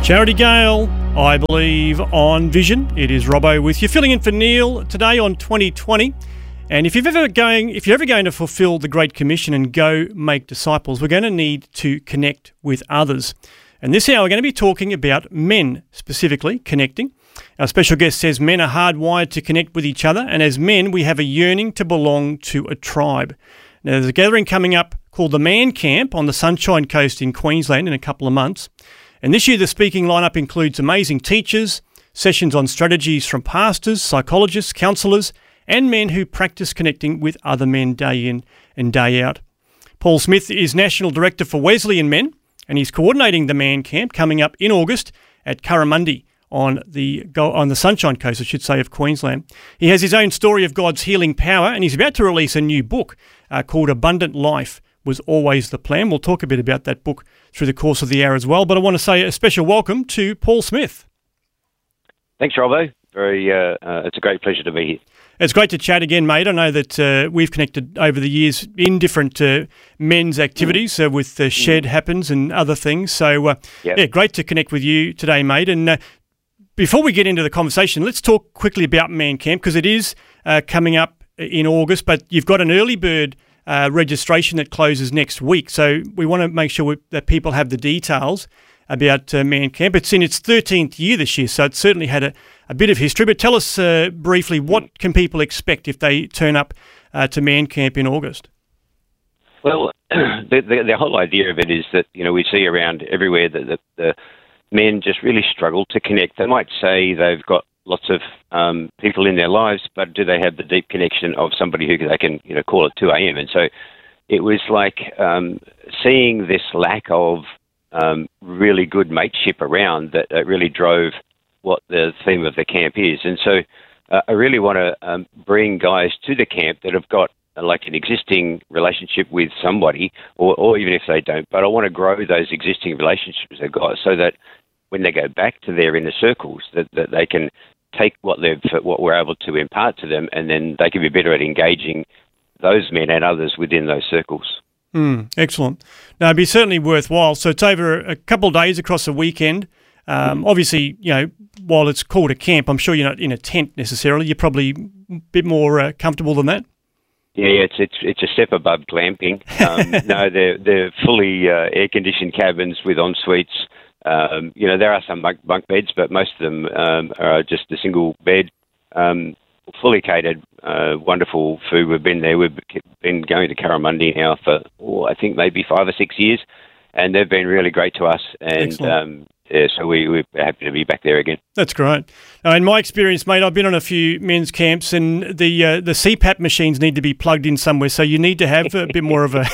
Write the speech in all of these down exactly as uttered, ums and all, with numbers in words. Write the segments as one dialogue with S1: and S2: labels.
S1: Charity Gale, I believe on Vision. It is Robbo with you, filling in for Neil today on twenty twenty. And if you've ever going, if you're ever going to fulfil the Great Commission and go make disciples, we're going to need to connect with others. And this hour we're going to be talking about men, specifically connecting. Our special guest says men are hardwired to connect with each other, and as men we have a yearning to belong to a tribe. Now there's a gathering coming up called the Man Camp on the Sunshine Coast in Queensland in a couple of months. And this year the speaking lineup includes amazing teachers, sessions on strategies from pastors, psychologists, counsellors, and men who practice connecting with other men day in and day out. Paul Smith is National Director for Wesleyan Men, and he's coordinating the Man Camp coming up in August at Curramundi on the on the Sunshine Coast, I should say, of Queensland. He has his own story of God's healing power, and he's about to release a new book uh, called Abundant Life Was Always the Plan. We'll talk a bit about that book through the course of the hour as well, but I want to say a special welcome to Paul Smith.
S2: Thanks, Robbo. Very, uh, uh, it's a great pleasure to be here.
S1: It's great to chat again, mate. I know that uh, we've connected over the years in different uh, men's activities mm. uh, with uh, Shed mm. Happens and other things. So, uh, yep. yeah, great to connect with you today, mate. And uh, before we get into the conversation, let's talk quickly about Man Camp, because it is uh, coming up in August, but you've got an early bird Uh, registration that closes next week. So we want to make sure we, that people have the details about uh, Man Camp. It's in its thirteenth year this year, so it's certainly had a, a bit of history. But tell us uh, briefly, what can people expect if they turn up uh, to Man Camp in August?
S2: Well, the, the, the whole idea of it is that, you know, we see around everywhere that the, the men just really struggle to connect. They might say they've got lots of um, people in their lives, but do they have the deep connection of somebody who they can, you know, call at two a.m.? And so it was like um, seeing this lack of um, really good mateship around that uh, really drove what the theme of the camp is. And so uh, I really want to um, bring guys to the camp that have got uh, like an existing relationship with somebody, or, or even if they don't, but I want to grow those existing relationships they've got so that when they go back to their inner circles, that, that they can take what they've what we're able to impart to them, and then they can be better at engaging those men and others within those circles.
S1: Mm, excellent. Now, it'd be certainly worthwhile. So it's over a couple of days across the weekend. Um, obviously, you know, while it's called a camp, I'm sure you're not in a tent necessarily. You're probably a bit more uh, comfortable than that.
S2: Yeah, it's it's it's a step above glamping. Um, no, they're they're fully uh, air conditioned cabins with en suites. Um, you know, there are some bunk, bunk beds, but most of them um, are just a single bed, um, fully catered, uh, wonderful food. We've been there. We've been going to Curramundi now for, oh, I think, maybe five or six years, and they've been really great to us. And um, yeah, so we, we're happy to be back there again.
S1: That's great. Now, in my experience, mate, I've been on a few men's camps, and the uh, the C PAP machines need to be plugged in somewhere, so you need to have a bit more of a...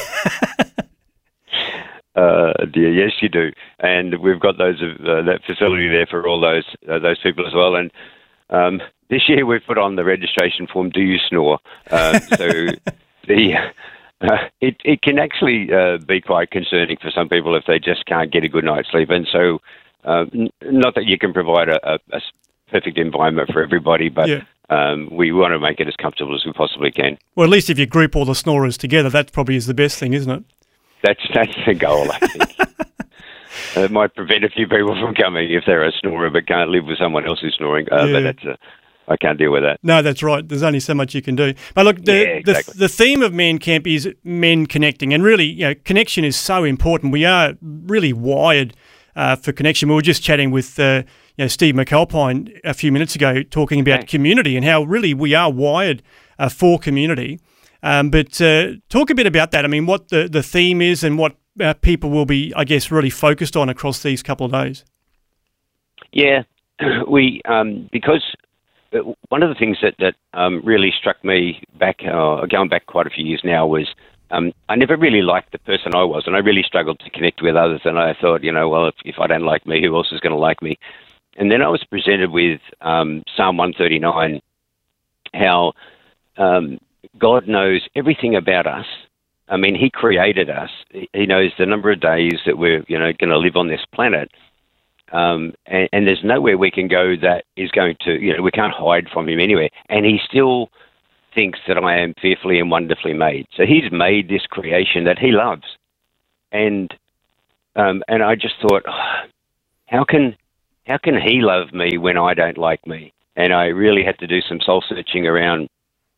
S2: Uh, dear, yes, you do, and we've got those uh, that facility there for all those uh, those people as well. And um, this year we've put on the registration form. Do you snore? Uh, so the uh, it it can actually uh, be quite concerning for some people if they just can't get a good night's sleep. And so, uh, n- not that you can provide a, a, a perfect environment for everybody, but yeah. um, we want to make it as comfortable as we possibly can.
S1: Well, at least if you group all the snorers together, that probably is the best thing, isn't it?
S2: That's that's the goal, I think. It might prevent a few people from coming if they're a snorer but can't live with someone else who's snoring. Uh, yeah. But that's a, I can't deal with that.
S1: No, that's right. There's only so much you can do. But look, the,
S2: yeah, exactly.
S1: the the theme of Man Camp is men connecting, and really, you know, connection is so important. We are really wired uh, for connection. We were just chatting with uh, you know Steve McAlpine a few minutes ago, talking about okay. community and how really we are wired uh, for community. Um, but uh, talk a bit about that. I mean, what the, the theme is and what uh, people will be, I guess, really focused on across these couple of days.
S2: Yeah, we um, because one of the things that, that um, really struck me back, uh, going back quite a few years now, was um, I never really liked the person I was, and I really struggled to connect with others. And I thought, you know, well, if, if I don't like me, who else is going to like me? And then I was presented with um, Psalm one thirty-nine, how... Um, God knows everything about us. I mean, he created us. He knows the number of days that we're, you know, going to live on this planet. Um, and, and there's nowhere we can go that is going to, you know, we can't hide from him anywhere. And he still thinks that I am fearfully and wonderfully made. So he's made this creation that he loves. And um, and I just thought, oh, how can how can he love me when I don't like me? And I really had to do some soul searching around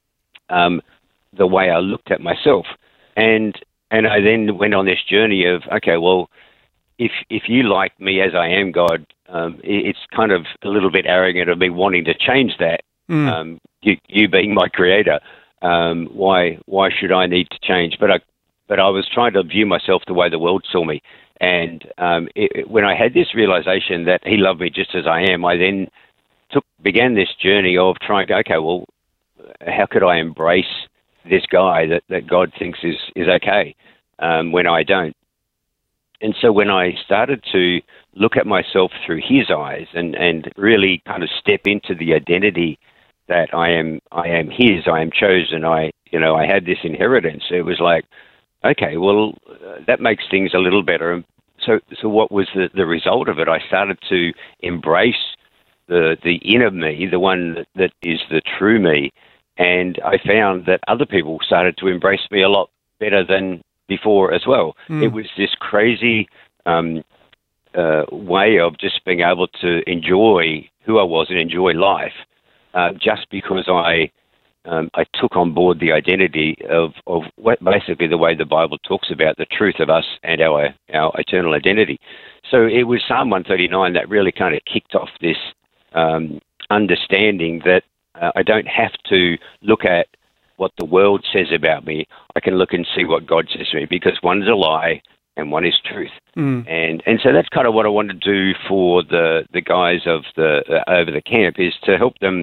S2: um, the way I looked at myself. And and I then went on this journey of, okay, well, if if you like me as I am, God, um, it's kind of a little bit arrogant of me wanting to change that. Mm. Um, you, you being my creator, um, why why should I need to change? But I but I was trying to view myself the way the world saw me. And um, it, when I had this realization that he loved me just as I am, I then took began this journey of trying to, okay, well, how could I embrace this guy that, that God thinks is, is okay um, when I don't? And so when I started to look at myself through his eyes and, and really kind of step into the identity that I am I am his, I am chosen, I you know, I had this inheritance, it was like, okay, well, uh, that makes things a little better. And so so what was the, the result of it? I started to embrace the the inner me, the one that, that is the true me. And I found that other people started to embrace me a lot better than before as well. Mm. It was this crazy um, uh, way of just being able to enjoy who I was and enjoy life uh, just because I um, I took on board the identity of, of what basically the way the Bible talks about the truth of us and our, our eternal identity. So it was Psalm one thirty-nine that really kind of kicked off this um, understanding that uh, I don't have to look at what the world says about me. I can look and see what God says to me, because one is a lie and one is truth. Mm. And and so that's kind of what I want to do for the, the guys of the uh, over the camp, is to help them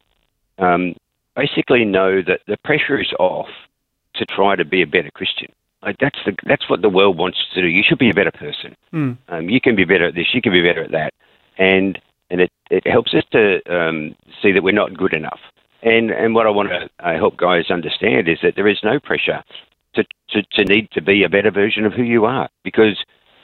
S2: um, basically know that the pressure is off to try to be a better Christian. Like that's the that's what the world wants to do. You should be a better person. Mm. Um, you can be better at this. You can be better at that. And and it, it helps us to um, see that we're not good enough. And and what I want to uh, help guys understand is that there is no pressure to, to, to need to be a better version of who you are, because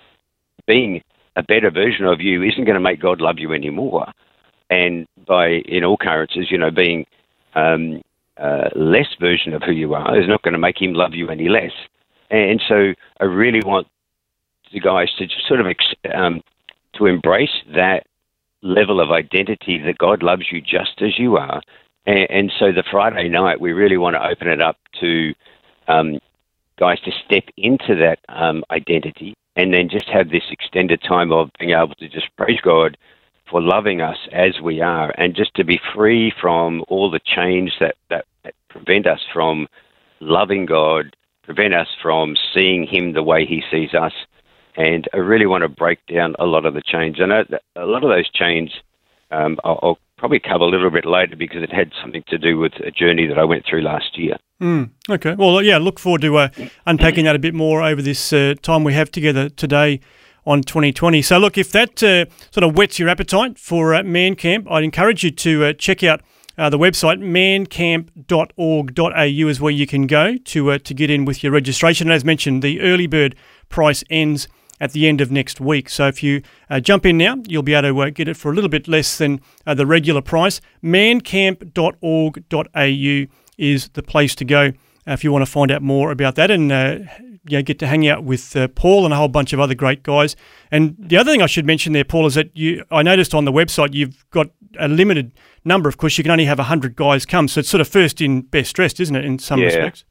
S2: being a better version of you isn't going to make God love you anymore. And by, in all occurrences, you know, being um, uh, less version of who you are is not going to make him love you any less. And so I really want the guys to just sort of ex- um, to embrace that level of identity that God loves you just as you are. And, and so the Friday night, we really want to open it up to um, guys to step into that um, identity, and then just have this extended time of being able to just praise God for loving us as we are, and just to be free from all the chains that, that, that prevent us from loving God, prevent us from seeing him the way he sees us. And I really want to break down a lot of the chains. I know that a lot of those chains um, I'll, I'll probably cover a little bit later, because it had something to do with a journey that I went through last year.
S1: Mm, okay. Well, yeah, look forward to uh, unpacking that a bit more over this uh, time we have together today on twenty twenty. So, look, if that uh, sort of whets your appetite for uh, Man Camp, I'd encourage you to uh, check out uh, the website. man camp dot org dot a u is where you can go to uh, to get in with your registration. And as mentioned, the early bird price ends at the end of next week. So if you uh, jump in now, you'll be able to uh, get it for a little bit less than uh, the regular price. man camp dot org dot a u is the place to go uh, if you want to find out more about that, and uh, you know, get to hang out with uh, Paul and a whole bunch of other great guys. And the other thing I should mention there, Paul, is that you I noticed on the website you've got a limited number. Of course, you can only have one hundred guys come, so it's sort of first in, best dressed, isn't it, in some
S2: yeah.
S1: respects?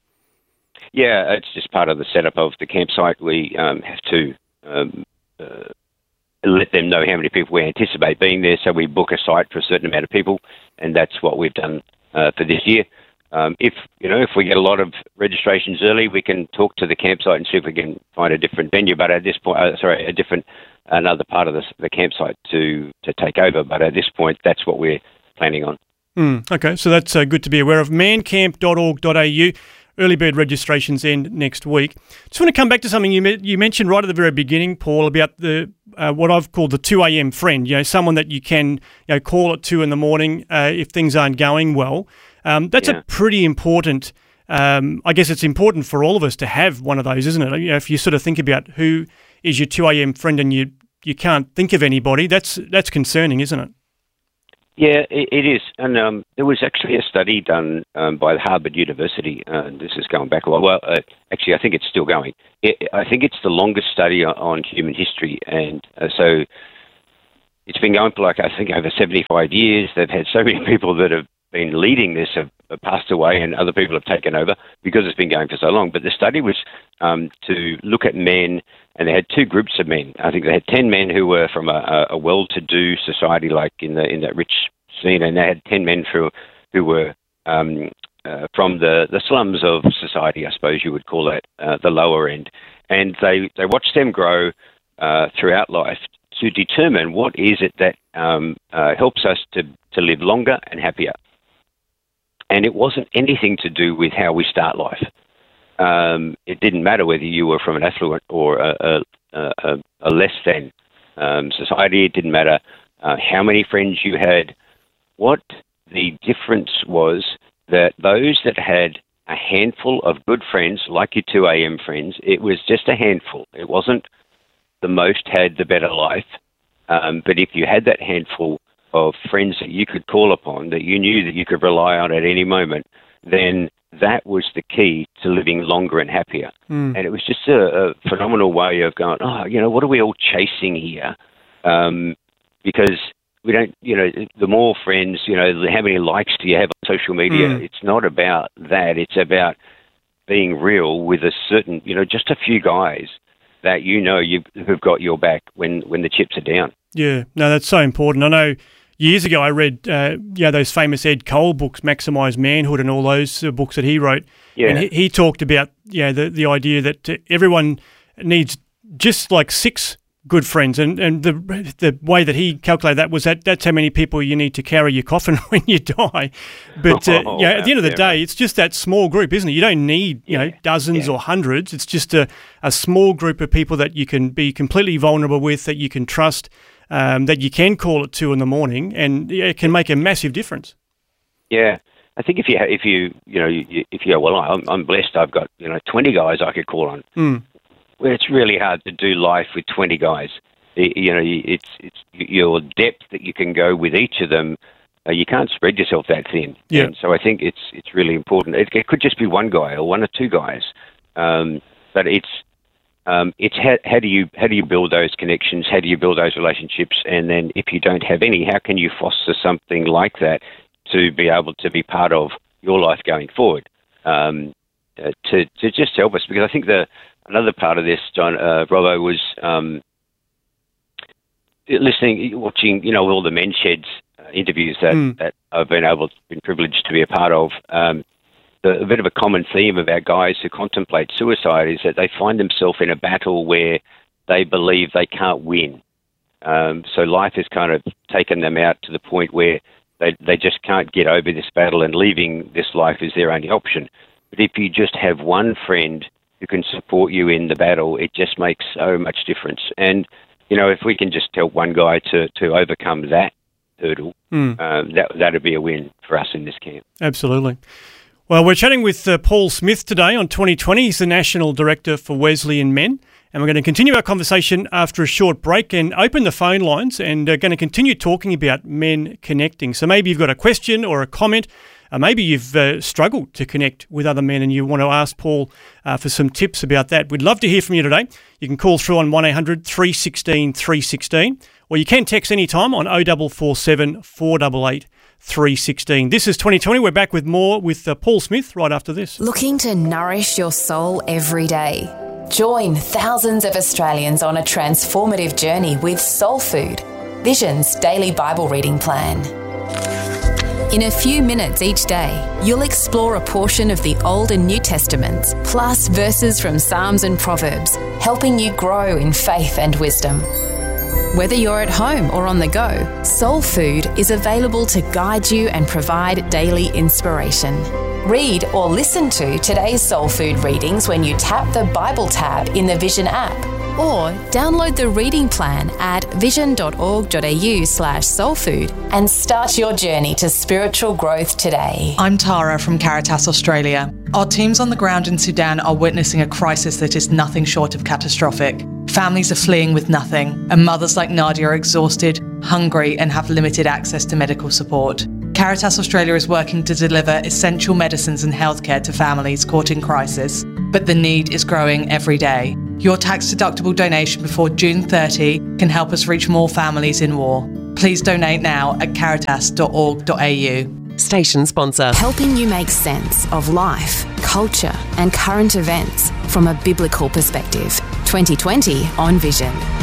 S2: Yeah, it's just part of the setup of the campsite. We um, have to Um, uh, let them know how many people we anticipate being there, so we book a site for a certain amount of people, and that's what we've done uh, for this year. Um, if you know, if we get a lot of registrations early, we can talk to the campsite and see if we can find a different venue. But at this point, uh, sorry, a different another part of the, the campsite to to take over. But at this point, that's what we're planning on.
S1: Mm, okay, so that's uh, good to be aware of. man camp dot org dot a u. Early bird registrations end next week. Just want to come back to something you me- you mentioned right at the very beginning, Paul, about the uh, what I've called the two a.m. friend. You know, someone that you can you know call at two in the morning uh, if things aren't going well. Um, that's yeah. a pretty important. Um, I guess it's important for all of us to have one of those, isn't it? You know, if you sort of think about who is your two a.m. friend and you you can't think of anybody, that's that's concerning, isn't it?
S2: Yeah, it, it is. And um, there was actually a study done um, by Harvard University. Uh, this is going back a while. Well, uh, actually, I think it's still going. It, I think it's the longest study on human history. And uh, so it's been going for like, I think, over seventy-five years. They've had so many people that have been leading this have, have passed away, and other people have taken over because it's been going for so long. But the study was um, to look at men, and they had two groups of men. I think they had ten men who were from a, a well-to-do society, like in the in that rich scene, and they had ten men who who were um, uh, from the, the slums of society, I suppose you would call that, uh, the lower end. And they, they watched them grow uh, throughout life to determine what is it that um, uh, helps us to, to live longer and happier. And it wasn't anything to do with how we start life. Um, it didn't matter whether you were from an affluent or a, a, a, a less than um, society. It didn't matter uh, how many friends you had. What the difference was that those that had a handful of good friends, like your two a.m. friends, it was just a handful. It wasn't the most had the better life. Um, but if you had that handful of friends that you could call upon, that you knew that you could rely on at any moment, then that was the key to living longer and happier. Mm. And it was just a, a phenomenal way of going, oh, you know, what are we all chasing here? Um, because we don't, you know, the more friends, you know, how many likes do you have on social media? Mm. It's not about that. It's about being real with a certain, you know, just a few guys that you know you who've got your back when, when the chips are down.
S1: Yeah, no, that's so important. I know years ago I read, uh, yeah, those famous Ed Cole books, Maximise Manhood, and all those uh, books that he wrote. Yeah. And he, he talked about, yeah, the the idea that uh, everyone needs just like six good friends, and, and the the way that he calculated that was that that's how many people you need to carry your coffin when you die. But uh, oh, yeah, at the end of the yeah, day, right. It's just that small group, isn't it? You don't need you yeah. know dozens yeah. or hundreds. It's just a, a small group of people that you can be completely vulnerable with, that you can trust, um, that you can call at two in the morning, and it can make a massive difference.
S2: Yeah. I think if you if you you know you, if you go, well, I'm, I'm blessed. I've got you know twenty guys I could call on. Mm. Well, it's really hard to do life with twenty guys. You know, it's it's your depth that you can go with each of them. Uh, you can't spread yourself that thin.
S1: Yeah.
S2: And so I think it's it's really important. It, it could just be one guy or one or two guys, um, but it's um, it's how, how do you how do you build those connections? How do you build those relationships? And then if you don't have any, how can you foster something like that to be able to be part of your life going forward? Um, uh, to to just help us, because I think the Another part of this, John, uh, Robbo, was um, listening, watching, you know, all the Men's Sheds uh, interviews that, mm. that I've been able, been privileged to be a part of. Um, the, a bit of a common theme about guys who contemplate suicide is that they find themselves in a battle where they believe they can't win. Um, so life has kind of taken them out to the point where they they just can't get over this battle, and leaving this life is their only option. But if you just have one friend who can support you in the battle, it just makes so much difference. And, you know, if we can just help one guy to, to overcome that hurdle, mm. um, that that'd be a win for us in this camp.
S1: Absolutely. Well, we're chatting with uh, Paul Smith today on twenty twenty. He's the National Director for Wesleyan Men. And we're going to continue our conversation after a short break and open the phone lines, and uh, going to continue talking about men connecting. So maybe you've got a question or a comment. Uh, maybe you've uh, struggled to connect with other men and you want to ask Paul uh, for some tips about that. We'd love to hear from you today. You can call through on one eight hundred three one six three one six, or you can text anytime on oh four four seven, four eight eight, three one six. This is twenty twenty. We're back with more with uh, Paul Smith right after this.
S3: Looking to nourish your soul every day? Join thousands of Australians on a transformative journey with Soul Food, Vision's daily Bible reading plan. In a few minutes each day, you'll explore a portion of the Old and New Testaments, plus verses from Psalms and Proverbs, helping you grow in faith and wisdom. Whether you're at home or on the go, Soul Food is available to guide you and provide daily inspiration. Read or listen to today's Soul Food readings when you tap the Bible tab in the Vision app, or download the reading plan at vision.org.au slash soulfood and start your journey to spiritual growth today.
S4: I'm Tara from Caritas Australia. Our teams on the ground in Sudan are witnessing a crisis that is nothing short of catastrophic. Families are fleeing with nothing, and mothers like Nadia are exhausted, hungry, and have limited access to medical support. Caritas Australia is working to deliver essential medicines and healthcare to families caught in crisis, but the need is growing every day. Your tax-deductible donation before June thirtieth can help us reach more families in war. Please donate now at caritas dot org dot a u.
S5: Station sponsor.
S3: Helping you make sense of life, culture and current events from a biblical perspective. twenty twenty on Vision.